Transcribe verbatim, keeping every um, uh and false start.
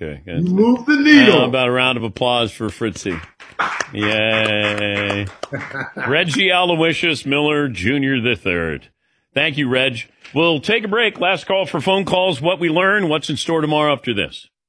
Okay. Good. Move the needle. How about a round of applause for Fritzy? Yay. Reggie Aloysius Miller Junior the third. Thank you, Reg. We'll take a break. Last call for phone calls. What we learn, what's in store tomorrow after this.